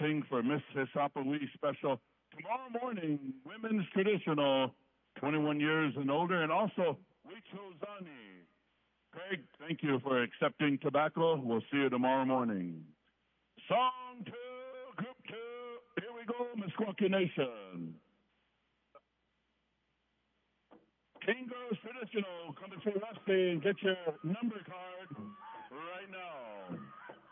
sing for Miss Hisapawee Special tomorrow morning, women's traditional, 21 years and older, and also Wichozani. Craig, thank you for accepting tobacco. We'll see you tomorrow morning. Song 2, group 2. Here we go, Meskwaki Nation. King Girls Traditional, come to Rusty and get your number card right now.